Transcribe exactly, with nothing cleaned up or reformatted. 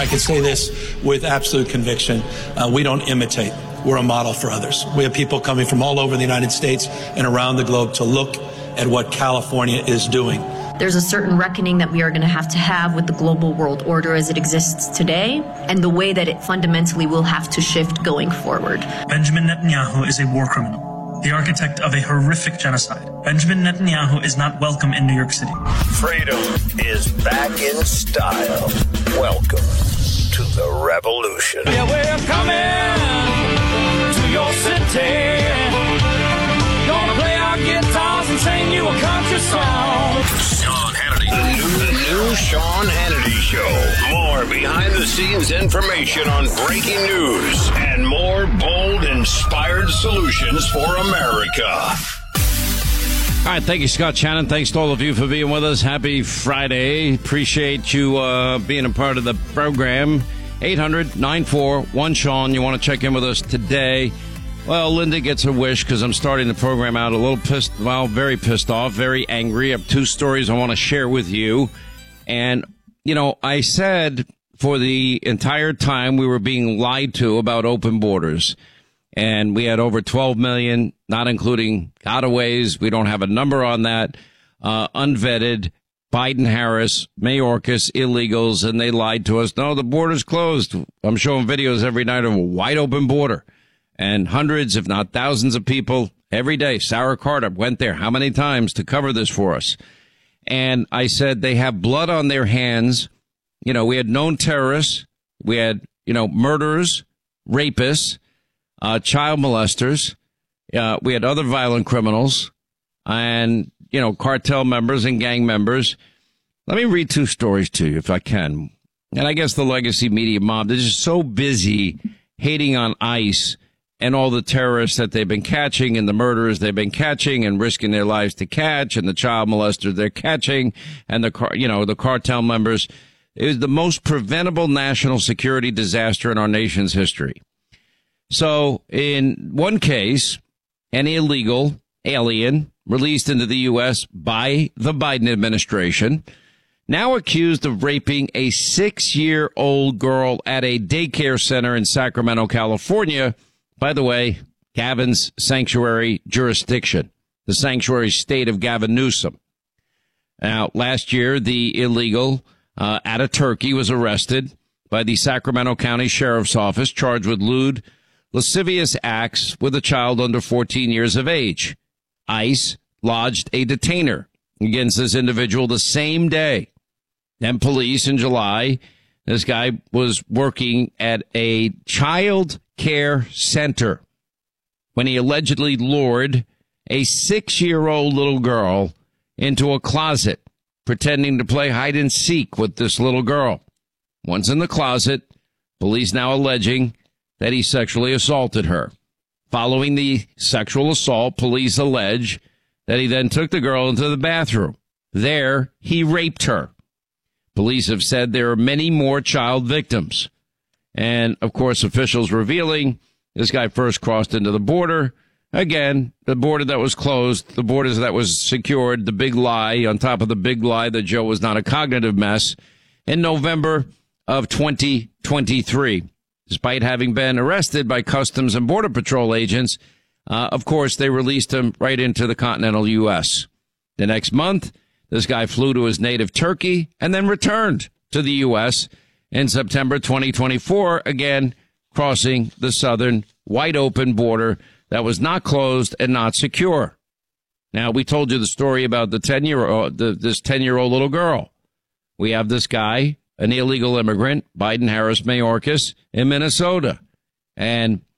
can say this with absolute conviction. Uh, we don't imitate. We're a model for others. We have people coming from all over the United States and around the globe to look at what California is doing. There's a certain reckoning that we are going to have to have with the global world order as it exists today and the way that it fundamentally will have to shift going forward. Benjamin Netanyahu is a war criminal, the architect of a horrific genocide. Benjamin Netanyahu is not welcome in New York City. Freedom is back in style. Welcome to the revolution. Yeah, we're coming to your city. Gonna play our guitars and sing you a country song. Sean Hannity. The new, the new Sean Hannity Show. More behind-the-scenes information on breaking news and more bold, inspired solutions for America. All right, thank you, Scott Shannon. Thanks to all of you for being with us. Happy Friday. Appreciate you uh, being a part of the program. eight hundred nine four one Sean. You want to check in with us today? Well, Linda gets a wish because I'm starting the program out a little pissed, well, very pissed off, very angry. I have two stories I want to share with you. And, you know, I said for the entire time we were being lied to about open borders. And we had over twelve million, not including gotaways. We don't have a number on that. Uh, unvetted, Biden-Harris, Mayorkas, illegals, and they lied to us. No, the border's closed. I'm showing videos every night of a wide open border. And hundreds, if not thousands of people every day. Sarah Carter went there how many times to cover this for us? And I said they have blood on their hands. You know, we had known terrorists. We had, you know, murderers, rapists, uh, child molesters. Uh, we had other violent criminals and, you know, cartel members and gang members. Let me read two stories to you if I can. And I guess the legacy media mob, they're just so busy hating on ICE and all the terrorists that they've been catching and the murderers they've been catching and risking their lives to catch and the child molesters they're catching and the car, you know, the cartel members. It was the most preventable national security disaster in our nation's history. So in one case, an illegal alien released into the U S by the Biden administration, now accused of raping a six-year-old girl at a daycare center in Sacramento, California. By the way, Gavin's sanctuary jurisdiction, the sanctuary state of Gavin Newsom. Now, last year, the illegal uh, Ataturki was arrested by the Sacramento County Sheriff's Office, charged with lewd, lascivious acts with a child under fourteen years of age. ICE lodged a detainer against this individual the same day. Then police in July, this guy was working at a child care center when he allegedly lured a six-year-old little girl into a closet, pretending to play hide and seek with this little girl. Once in the closet, police now alleging that he sexually assaulted her. Following the sexual assault, police allege that he then took the girl into the bathroom. There, he raped her. Police have said there are many more child victims. And, of course, officials revealing this guy first crossed into the border. Again, the border that was closed, the borders that was secured, the big lie on top of the big lie that Joe was not a cognitive mess in November of twenty twenty-three. Despite having been arrested by Customs and Border Patrol agents, uh, of course, they released him right into the continental U S. The next month, this guy flew to his native Turkey and then returned to the U S in September twenty twenty-four, again, crossing the southern wide open border that was not closed and not secure. Now, we told you the story about the ten-year-old, the, this ten-year-old little girl. We have this guy, an illegal immigrant, Biden-Harris Mayorkas in Minnesota. And